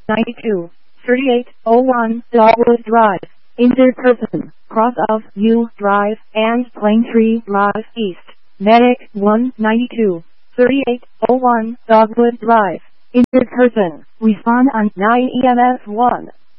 192-3801 Dogwood Drive. Injured person, cross of U Drive and Plaintree Drive East. Medic 192-3801 Dogwood Drive. Injured person, respond on 9 EMS 1.